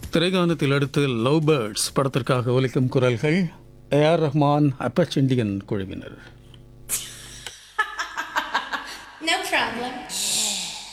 திரைகானத்தில் அடுத்து love birds படத்திற்காக ஒலிக்கும் குரல்கள் ஏஆர் ரஹ்மான், அப்பச் இண்டியன் குழுவினர். No problem.